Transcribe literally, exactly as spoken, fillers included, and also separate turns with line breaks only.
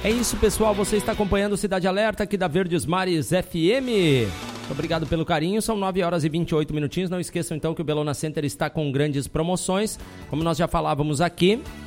É isso, pessoal, você está acompanhando o Cidade Alerta aqui da Verdes Mares F M. Muito obrigado pelo carinho, são nove horas e vinte e oito minutinhos. Não esqueçam então que o Bellona Center está com grandes promoções, como nós já falávamos aqui.